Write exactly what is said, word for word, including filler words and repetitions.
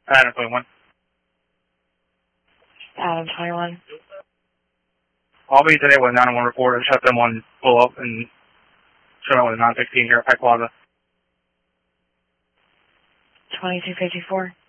Adam twenty-one. Adam twenty-one. I'll be today with nine one report. I shut them one pull up and shut out with a nine sixteen here at Pike Plaza. twenty-two fifty-four.